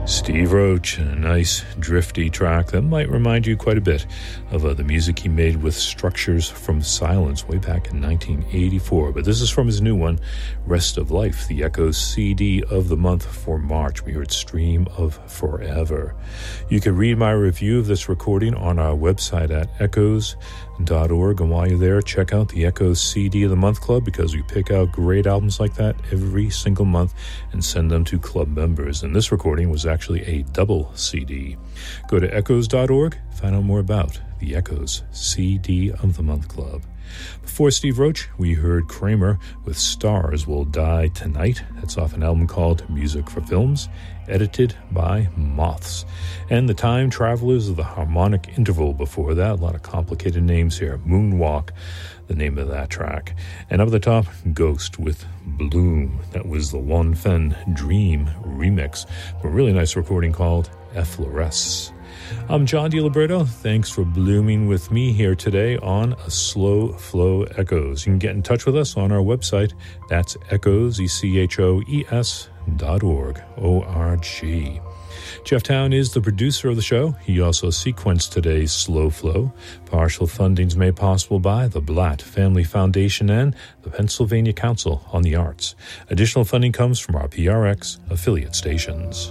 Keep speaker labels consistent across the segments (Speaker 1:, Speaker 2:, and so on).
Speaker 1: Steve Roach, a nice drifty track that might remind you quite a bit of the music he made with Structures from Silence way back in 1984. But this is from his new one, Rest of Life, the Echoes CD of the month for March. We heard Stream of Forever. You can read my review of this recording on our website at echoes.org. And while you're there, check out the Echoes CD of the Month Club, because we pick out great albums like that every single month and send them to club members. And this recording was actually a double CD. Go to echoes.org, find out more about the Echoes CD of the Month Club. Before Steve Roach, we heard Kramer with Stars Will Die Tonight. That's off an album called Music for Films, edited by Moths. And The Time Travelers of the Harmonic Interval before that. A lot of complicated names here. Moonwalk, the name of that track. And up at the top, Ghost with Bloom. That was the One Fen Dream remix. A really nice recording called Effloresce. I'm John DiLiberto. Thanks for blooming with me here today on A Slow Flow Echoes. You can get in touch with us on our website. That's echoes, echoes.org, O-R-G. Jeff Town is the producer of the show. He also sequenced today's Slow Flow. Partial funding's made possible by the Blatt Family Foundation and the Pennsylvania Council on the Arts. Additional funding comes from our PRX affiliate stations.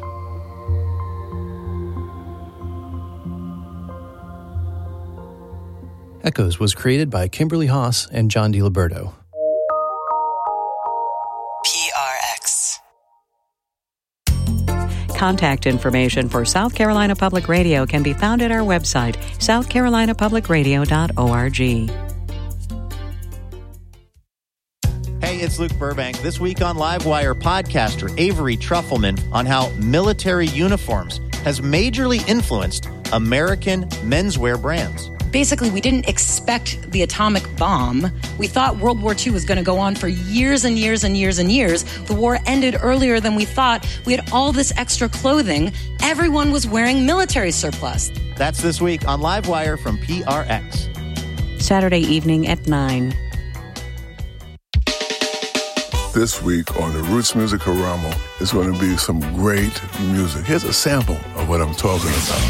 Speaker 2: Echoes was created by Kimberly Haas and John DiLiberto.
Speaker 3: PRX.
Speaker 4: Contact information for South Carolina Public Radio can be found at our website, southcarolinapublicradio.org.
Speaker 5: Hey, it's Luke Burbank. This week on Livewire, podcaster Avery Trufelman on how military uniforms has majorly influenced American menswear brands.
Speaker 6: Basically, we didn't expect the atomic bomb. We thought World War II was going to go on for years and years and years and years. The war ended earlier than we thought. We had all this extra clothing. Everyone was wearing military surplus.
Speaker 5: That's this week on Livewire from PRX.
Speaker 4: Saturday evening at 9.
Speaker 7: This week on the Roots Music Karamo is going to be some great music. Here's a sample of what I'm talking about.